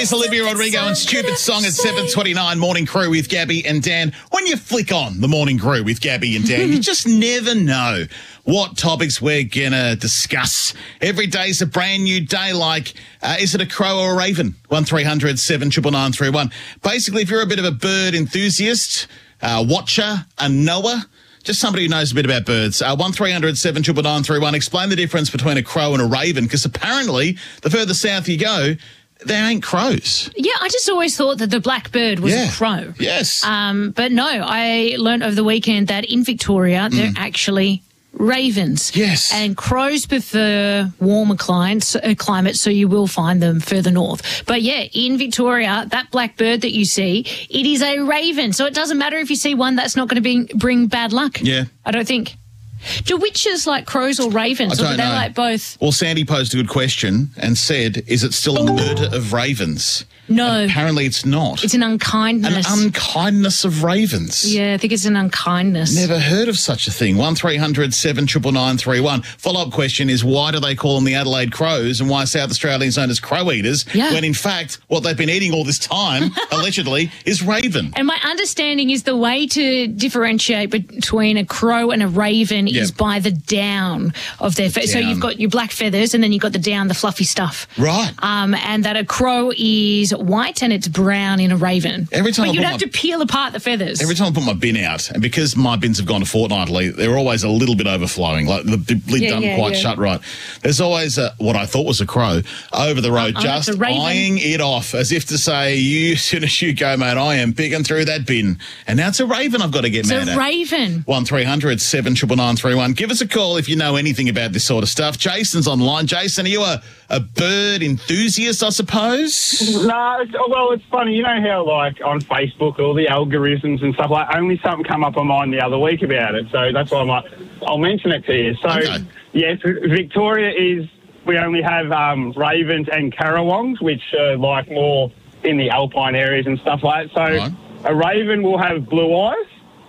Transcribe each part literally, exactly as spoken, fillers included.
There's Olivia Rodrigo and Stupid Song at seven twenty-nine. Morning Crew with Gabby and Dan. When you flick on the Morning Crew with Gabby and Dan, you just never know what topics we're going to discuss. Every day's a brand new day, like, uh, is it a crow or a raven? one three hundred seven nine nine three one. Basically, if you're a bit of a bird enthusiast, uh, watcher, a knower, just somebody who knows a bit about birds, uh, one three hundred seven nine nine three one, explain the difference between a crow and a raven, because apparently the further south you go, there ain't crows. Yeah, I just always thought that the blackbird was Yeah. a crow. Yes. Um, but no, I learned over the weekend that in Victoria, they're actually ravens. Yes. And crows prefer warmer climates, uh, climates, so you will find them further north. But yeah, in Victoria, that blackbird that you see, it is a raven. So it doesn't matter if you see one that's not going to bring, bring bad luck. Yeah. I don't think. Do witches like crows or ravens? I or don't do they know. like both? Well, Sandy posed a good question and said, is it still a murder of ravens? No. And apparently it's not. It's an unkindness. An unkindness of ravens. Yeah, I think it's an unkindness. Never heard of such a thing. one three hundred seven nine nine three one. Follow-up question is, why do they call them the Adelaide Crows, and why are South Australians known as crow eaters, Yeah. when in fact what they've been eating all this time, allegedly, is raven? And my understanding is the way to differentiate between a crow and a raven Yep. is by the down of their feathers. So down. you've got your black feathers and then you've got the down, the fluffy stuff. Right. Um, and that a crow is white and it's brown in a raven. Every time I but you'd put have my- to peel apart the feathers. Every time I put my bin out, and because my bins have gone to fortnightly, they're always a little bit overflowing, like the, the lid Yeah, doesn't yeah, quite yeah. shut right. There's always a, what I thought was a crow over the road, Uh-uh, just it's a raven. eyeing it off, as if to say, you, as soon as you go, mate, I am picking through that bin. And now it's a raven I've got to get it's mad a at. raven. one three hundred seven nine nine three one. Give us a call if you know anything about this sort of stuff. Jason's online. Jason, are you a, a bird enthusiast, I suppose? No, it's, well, it's funny. You know how, like, on Facebook, all the algorithms and stuff, like, only something come up on mine the other week about it. So that's why I'm like, I'll mention it to you. So, Okay. yes, Victoria is, we only have um, ravens and currawongs, which are, like, more in the alpine areas and stuff like that. So Right. a raven will have blue eyes,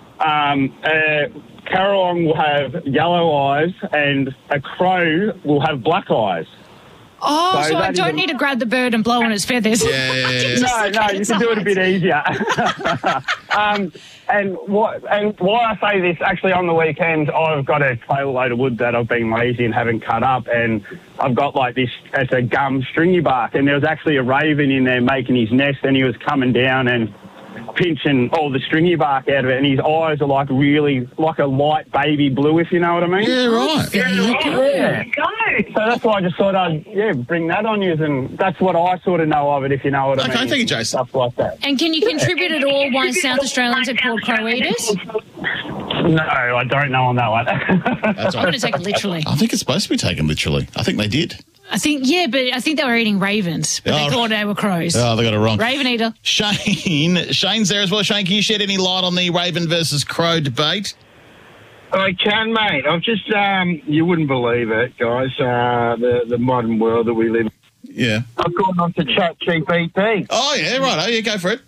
um, a currawong will have yellow eyes, and a crow will have black eyes. Oh, So so I that is don't a- need to grab the bird and blow on its feathers. Yeah, yeah, yeah. No, no, you can do it a bit easier. um, and what and why I say this, actually, on the weekend, I've got a trail load of wood that I've been lazy and haven't cut up, and I've got like this, it's a gum stringy bark, and there was actually a raven in there making his nest, and he was coming down and pinching all the stringy bark out of it, and his eyes are like really, like a light baby blue, if you know what I mean. Yeah, right. There you go. Yeah. So that's why I just thought I'd, yeah, bring that on you, and that's what I sort of know of it, if you know what I Okay, mean. thank you, Jason. Stuff like that. And can you contribute at all why South Australians are called crow eaters? No, I don't know on that one. That's I'm going to right. take it literally. I think it's supposed to be taken literally. I think they did. I think, yeah, but I think they were eating ravens, but Oh, they thought they were crows. Oh, they got it wrong. Raven eater. Shane, Shane's there as well. Shane, can you shed any light on the raven versus crow debate? I can, mate. I've just, um, you wouldn't believe it, guys, uh, the, the modern world that we live in. Yeah. I've gone on to ChatGPT, Oh, yeah, right. Oh, yeah, go for it.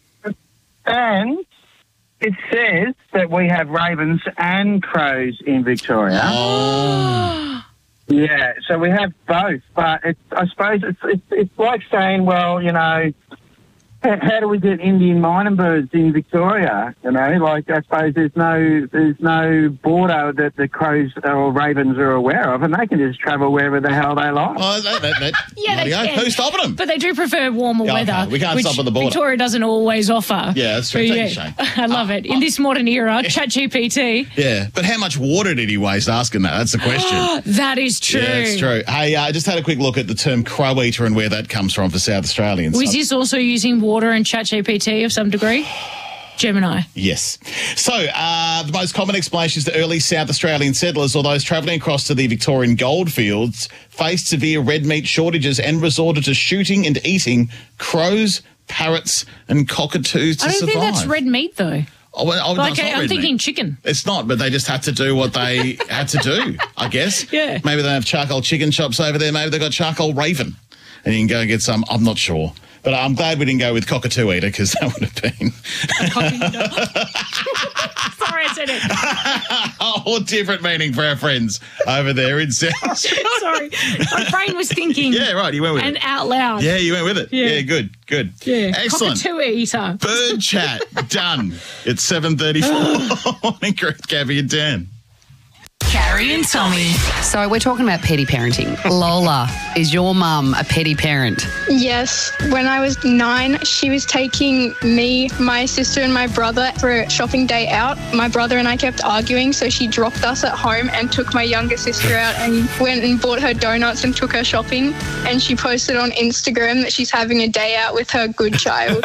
and it says that we have ravens and crows in Victoria. Oh. Yeah, so we have both, but it's, I suppose it's, it's, it's like saying, well, you know, how, how do we get Indian mining birds in Victoria? You know, like I suppose there's no there's no border that the crows or ravens are aware of, and they can just travel wherever the hell they like. Oh, that, that, that. Yeah, they Bloody oath. can. Who's stopping them? But they do prefer warmer Yeah, weather, okay. We can't which stop at the border. Victoria doesn't always offer. Yeah, that's true. But Thank you, yeah, Shane. I love it. In this modern era, ChatGPT, Yeah, but how much water did he waste asking that? That's the question. that is true. Yeah, it's true. Hey, I uh, just had a quick look at the term crow eater and where that comes from for South Australians. Was this also using water and ChatGPT of some degree? Gemini. Yes. So, uh, the most common explanations to early South Australian settlers or those travelling across to the Victorian goldfields faced severe red meat shortages and resorted to shooting and eating crows, parrots and cockatoos to I don't survive. think that's red meat, though. Oh, well, oh, no, Like, it's not I'm red thinking meat. chicken. It's not, but they just had to do what they had to do, I guess. Yeah. Maybe they have charcoal chicken shops over there. Maybe they've got charcoal raven. And you can go and get some. I'm not sure. But I'm glad we didn't go with cockatoo eater because that would have been... Sorry, I said it. Oh, different meaning for our friends over there in South. Sorry. My brain was thinking. Yeah, right. You went with and it. And out loud. Yeah, you went with it. Yeah, yeah good, good. Yeah. Excellent. Cockatoo eater. Bird chat done. It's seven thirty-four. Morning Crew with Gabby and Dan. Carrie and Tommy. So we're talking about petty parenting. Lola, is your mum a petty parent? Yes. When I was nine, she was taking me, my sister and my brother for a shopping day out. My brother and I kept arguing, so she dropped us at home and took my younger sister out and went and bought her donuts and took her shopping. And she posted on Instagram that she's having a day out with her good child.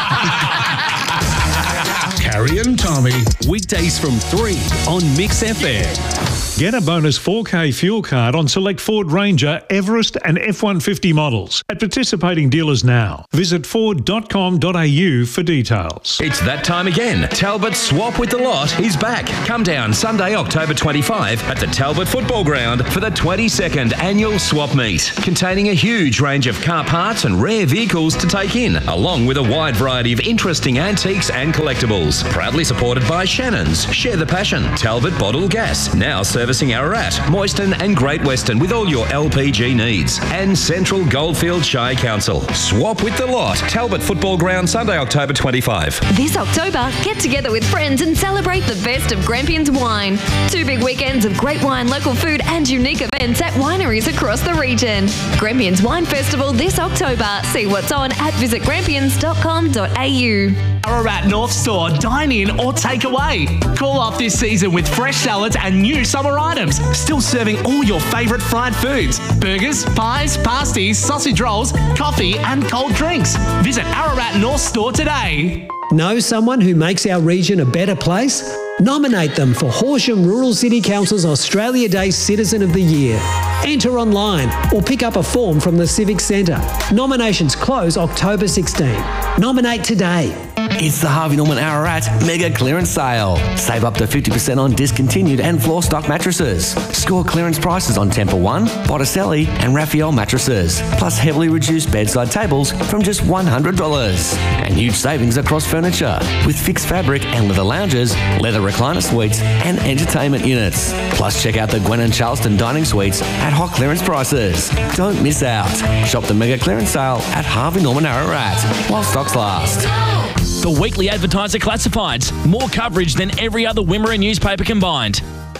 Carrie and Tommy. Weekdays from three on Mix F M. Get a bonus four K fuel card on select Ford Ranger, Everest and F one fifty models at participating dealers now. Visit ford dot com dot a u for details. It's that time again. Talbot Swap with the Lot is back. Come down Sunday, October twenty-fifth at the Talbot Football Ground for the twenty-second annual swap meet, containing a huge range of car parts and rare vehicles to take in, along with a wide variety of interesting antiques and collectibles. Proudly supported by Shannon's. Share the passion. Talbot Bottled Gas, now servicing Ararat, Moyston and Great Western with all your L P G needs. And Central Goldfield Shire Council. Swap with the Lot. Talbot Football Ground, Sunday, October twenty-fifth. This October, get together with friends and celebrate the best of Grampians wine. Two big weekends of great wine, local food and unique events at wineries across the region. Grampians Wine Festival this October. See what's on at visit grampians dot com dot a u. Ararat North Store, dine in or take away. Call off this season with fresh salads and new summer items. Still serving all your favourite fried foods. Burgers, pies, pasties, sausage rolls, coffee and cold drinks. Visit Ararat North Store today. Know someone who makes our region a better place? Nominate them for Horsham Rural City Council's Australia Day Citizen of the Year. Enter online or pick up a form from the Civic Centre. Nominations close October sixteenth. Nominate today. It's the Harvey Norman Ararat Mega Clearance Sale. Save up to fifty percent on discontinued and floor stock mattresses. Score clearance prices on Temple One, Botticelli and Raphael mattresses, plus heavily reduced bedside tables from just one hundred dollars. And huge savings across furniture with fixed fabric and leather lounges, leather recliner suites and entertainment units. Plus check out the Gwen and Charleston dining suites at hot clearance prices. Don't miss out. Shop the Mega Clearance Sale at Harvey Norman Ararat while stocks last. The Weekly Advertiser Classifieds. More coverage than every other Wimmera newspaper combined.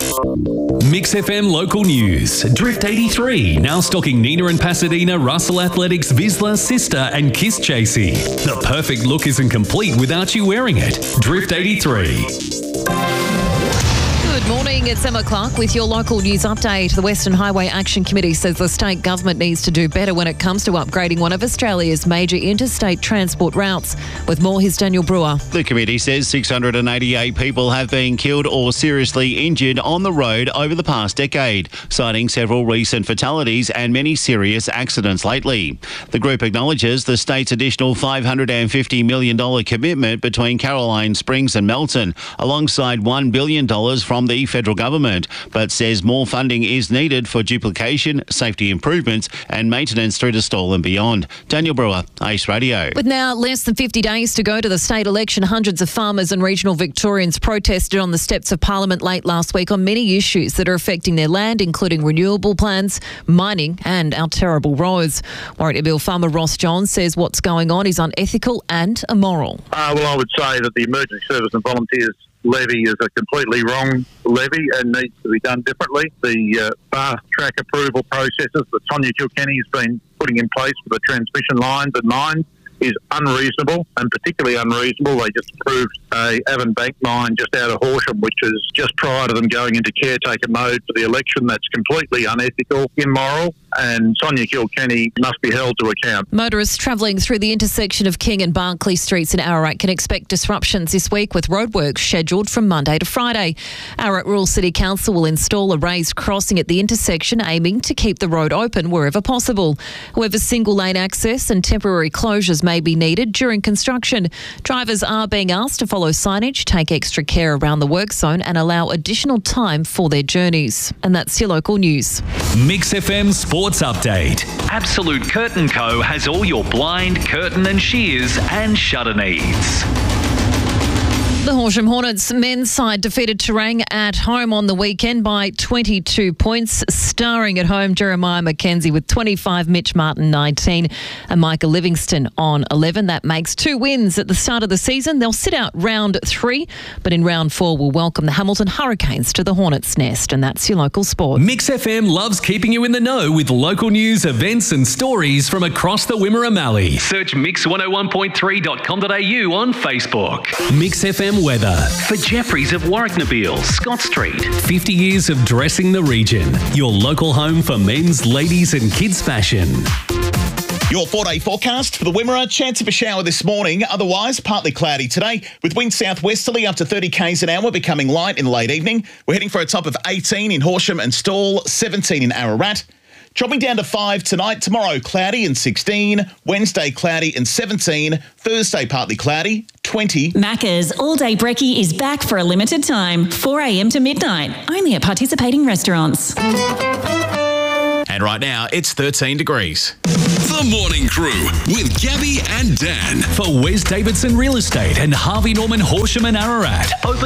Mix F M local news. Drift eighty-three now stocking Nina and Pasadena, Russell Athletics, Vizsla, Sister and Kiss Chasey. The perfect look isn't complete without you wearing it. Drift eighty-three. Good morning, it's Emma Clark with your local news update. The Western Highway Action Committee says the state government needs to do better when it comes to upgrading one of Australia's major interstate transport routes. With more, here's Daniel Brewer. The committee says six hundred eighty-eight people have been killed or seriously injured on the road over the past decade, citing several recent fatalities and many serious accidents lately. The group acknowledges the state's additional five hundred fifty million dollars commitment between Caroline Springs and Melton, alongside one billion dollars from the federal government, but says more funding is needed for duplication, safety improvements and maintenance through to Stawell and beyond. Daniel Brewer, Ace Radio. With now less than fifty days to go to the state election, hundreds of farmers and regional Victorians protested on the steps of Parliament late last week on many issues that are affecting their land, including renewable plans, mining and our terrible roads. Warragul farmer Ross Johns says what's going on is unethical and immoral. Uh, well, I would say that the Emergency Service and Volunteers levy is a completely wrong levy and needs to be done differently. The uh, fast-track approval processes that Sonia Kilkenny has been putting in place for the transmission lines and mines is unreasonable, and particularly unreasonable. They just approved a Avon Bank mine just out of Horsham, which is just prior to them going into caretaker mode for the election. That's completely unethical, immoral, and Sonia Kilkenny must be held to account. Motorists travelling through the intersection of King and Barclay Streets in Ararat can expect disruptions this week, with roadworks scheduled from Monday to Friday. Ararat Rural City Council will install a raised crossing at the intersection, aiming to keep the road open wherever possible. However, single lane access and temporary closures may be needed during construction. Drivers are being asked to follow signage, take extra care around the work zone and allow additional time for their journeys. And that's your local news. Mix F M Sports Update. Absolute Curtain Co. has all your blind, curtain and shears and shutter needs. The Horsham Hornets men's side defeated Terang at home on the weekend by twenty-two points. Starring at home, Jeremiah McKenzie with twenty-five, Mitch Martin nineteen and Micah Livingston on eleven. That makes two wins at the start of the season. They'll sit out round three, but in round four will welcome the Hamilton Hurricanes to the Hornets' nest. And that's your local sport. Mix F M loves keeping you in the know with local news, events and stories from across the Wimmera Mallee. Search mix one oh one point three dot com dot a u on Facebook. Mix F M weather for Jeffries of Warwicknabeal, Scott Street. fifty years of dressing the region. Your local home for men's, ladies and kids fashion. Your four-day forecast for the Wimmera. Chance of a shower this morning. Otherwise, partly cloudy today with winds southwesterly up to thirty k's an hour, becoming light in the late evening. We're heading for a top of eighteen in Horsham and Stawell, seventeen in Ararat. Dropping down to five tonight. Tomorrow, cloudy and sixteen. Wednesday, cloudy and seventeen. Thursday, partly cloudy, twenty. Macca's All-Day Brekkie is back for a limited time, four a m to midnight, only at participating restaurants. And right now, it's thirteen degrees. The Morning Crew with Gabby and Dan for Wes Davidson Real Estate and Harvey Norman Horsham and Ararat. Open